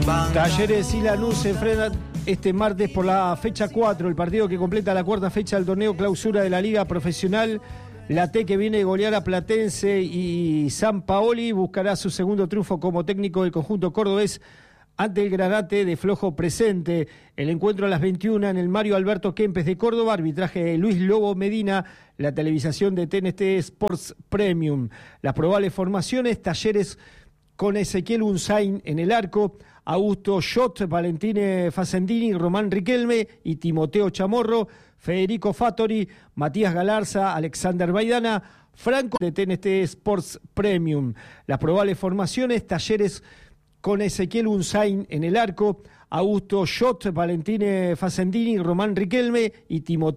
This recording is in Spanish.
Talleres y Lanús se enfrentan este martes por la fecha 4, el partido que completa la cuarta fecha del torneo clausura de la Liga Profesional. La T, que viene de golear a Platense y San Paoli, buscará su segundo triunfo como técnico del conjunto cordobés ante el Granate de flojo presente. El encuentro a las 21 en el Mario Alberto Kempes de Córdoba, arbitraje de Luis Lobo Medina, la televisación de TNT Sports Premium. Las probables formaciones: Talleres con Ezequiel Unzain en el arco, Augusto Schott, Valentine Facendini, Román Riquelme y Timoteo Chamorro, Federico Fattori, Matías Galarza, Alexander Baidana, Franco de TNT Sports Premium. Las probables formaciones: Talleres con Ezequiel Unzain en el arco, Augusto Schott, Valentine Facendini, Román Riquelme y Timoteo